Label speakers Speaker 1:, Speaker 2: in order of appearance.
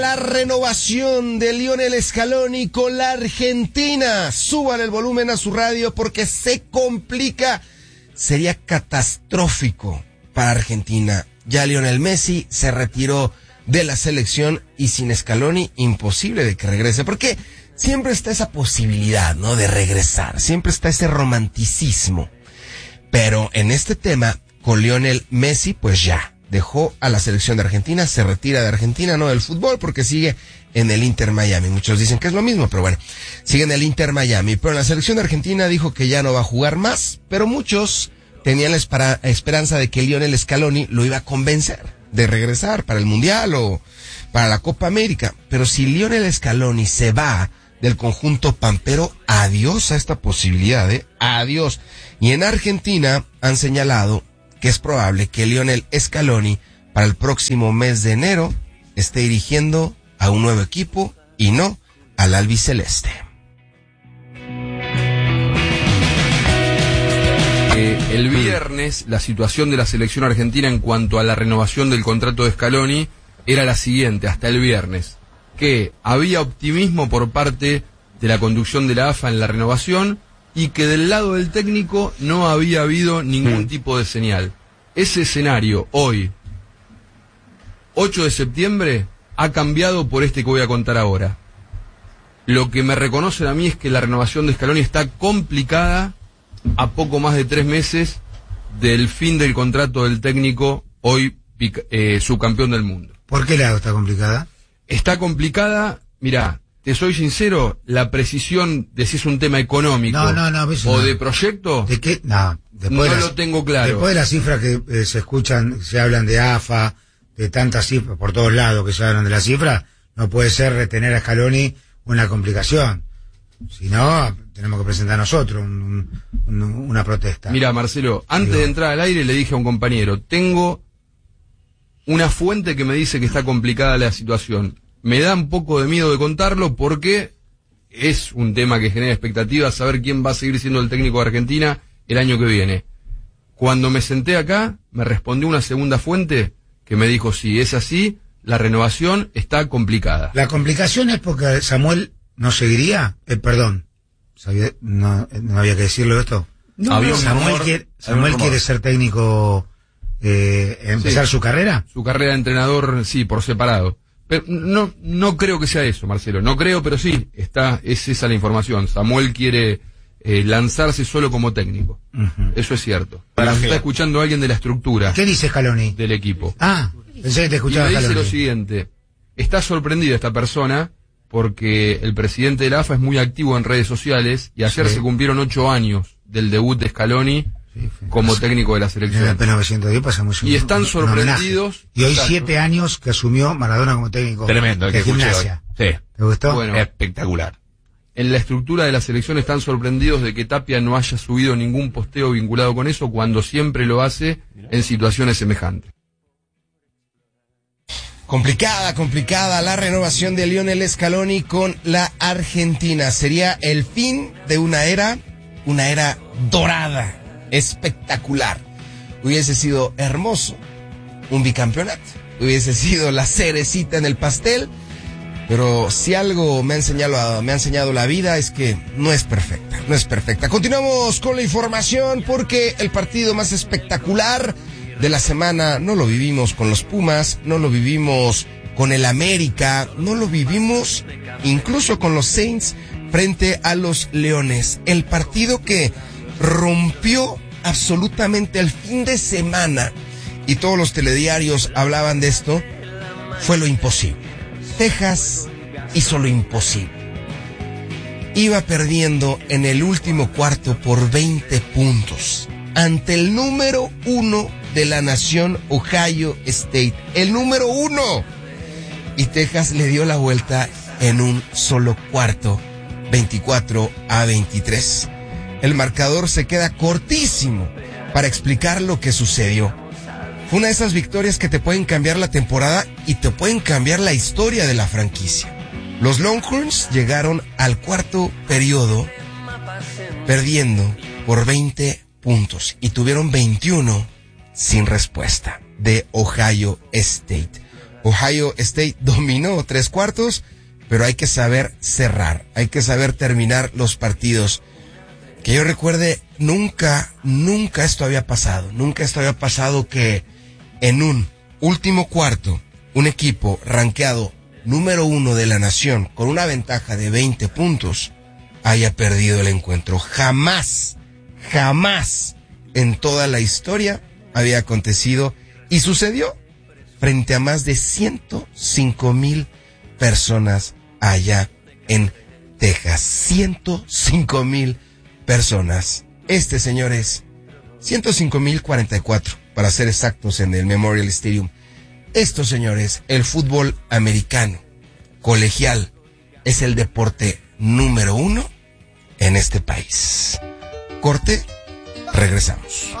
Speaker 1: La renovación de Lionel Scaloni con la Argentina. Súbale el volumen a su radio porque se complica. Sería catastrófico para Argentina. Ya Lionel Messi se retiró de la selección y sin Scaloni imposible de que regrese. Porque siempre está esa posibilidad, ¿no? De regresar. Siempre está ese romanticismo. Pero en este tema, con Lionel Messi, pues ya. Dejó a la selección de Argentina, se retira de Argentina, no del fútbol, porque sigue en el Inter Miami. Muchos dicen que es lo mismo, pero bueno, sigue en el Inter Miami. Pero la selección de Argentina dijo que ya no va a jugar más, pero muchos tenían la esperanza de que Lionel Scaloni lo iba a convencer de regresar para el Mundial o para la Copa América. Pero si Lionel Scaloni se va del conjunto pampero, adiós a esta posibilidad, adiós. Y en Argentina han señalado que es probable que Lionel Scaloni para el próximo mes de enero esté dirigiendo a un nuevo equipo y no al albiceleste.
Speaker 2: El viernes la situación de la selección argentina en cuanto a la renovación del contrato de Scaloni era la siguiente, hasta el viernes, que había optimismo por parte de la conducción de la AFA en la renovación y que del lado del técnico no había habido ningún tipo de señal. Ese escenario hoy, 8 de septiembre, ha cambiado por este que voy a contar ahora. Lo que me reconocen a mí es que la renovación de Scaloni está complicada a poco más de 3 meses del fin del contrato del técnico, hoy subcampeón del mundo.
Speaker 3: ¿Por qué lado está complicada?
Speaker 2: Está complicada, mirá, te soy sincero, la precisión de si es un tema económico o de proyecto,
Speaker 3: ¿de qué? No
Speaker 2: lo tengo claro.
Speaker 3: Después de las cifras que se escuchan, se hablan de AFA, de tantas cifras por todos lados que se hablan de las cifras, no puede ser retener a Scaloni una complicación. Si no, tenemos que presentar nosotros una protesta.
Speaker 2: Mira, Marcelo, antes de entrar al aire le dije a un compañero, tengo una fuente que me dice que está complicada la situación. Me da un poco de miedo de contarlo porque es un tema que genera expectativas, saber quién va a seguir siendo el técnico de Argentina el año que viene. Cuando me senté acá, me respondió una segunda fuente que me dijo, si es así, la renovación está complicada.
Speaker 3: La complicación es porque Samuel no seguiría, perdón, no había que decirlo esto. Samuel quiere ser técnico, empezar su carrera.
Speaker 2: Su carrera de entrenador, sí, por separado. Pero no creo que sea eso, Marcelo. No creo, pero sí, es esa la información. Samuel quiere lanzarse solo como técnico. Eso es cierto. Está escuchando a alguien de la estructura.
Speaker 3: ¿Qué dice Scaloni?
Speaker 2: Del equipo.
Speaker 3: Pensé que te escuchaba
Speaker 2: Scaloni. Y me dice
Speaker 3: Scaloni.
Speaker 2: lo siguiente. Está sorprendida esta persona porque el presidente de la AFA es muy activo en redes sociales y ayer se cumplieron 8 años del debut de Scaloni como técnico de la selección.
Speaker 3: En el P910 pasamos
Speaker 2: y están sorprendidos.
Speaker 3: Y hoy 7 años que asumió Maradona como técnico.
Speaker 4: Tremendo,
Speaker 3: de Gimnasia.
Speaker 4: Sí.
Speaker 3: ¿Te gustó?
Speaker 2: Bueno,
Speaker 4: espectacular.
Speaker 2: En la estructura de la selección están sorprendidos de que Tapia no haya subido ningún posteo vinculado con eso cuando siempre lo hace en situaciones semejantes.
Speaker 1: Complicada la renovación de Lionel Scaloni con la Argentina. Sería el fin de una era dorada, espectacular. Hubiese sido hermoso un bicampeonato, hubiese sido la cerecita en el pastel, pero si algo me ha enseñado la vida es que no es perfecta. Continuamos con la información porque el partido más espectacular de la semana no lo vivimos con los Pumas, no lo vivimos con el América, no lo vivimos incluso con los Saints frente a los Leones. El partido que rompió absolutamente el fin de semana y todos los telediarios hablaban de esto, fue lo imposible. Texas hizo lo imposible. Iba perdiendo en el último cuarto por 20 puntos ante el número 1 de la nación, Ohio State, el número 1, y Texas le dio la vuelta en un solo cuarto, 24-23. El marcador se queda cortísimo para explicar lo que sucedió. Fue una de esas victorias que te pueden cambiar la temporada y te pueden cambiar la historia de la franquicia. Los Longhorns llegaron al cuarto periodo perdiendo por 20 puntos y tuvieron 21 sin respuesta de Ohio State. Ohio State dominó 3 cuartos, pero hay que saber cerrar, hay que saber terminar los partidos. Que yo recuerde, nunca esto había pasado que en un último cuarto, un equipo rankeado número 1 de la nación, con una ventaja de 20 puntos, haya perdido el encuentro. Jamás en toda la historia había acontecido, y sucedió frente a más de 105,000 personas allá en Texas. 105,000 personas. Señores, 105,044 para ser exactos, en el Memorial Stadium. Esto, señores, el fútbol americano colegial es el deporte número 1 en este país. Corte, regresamos.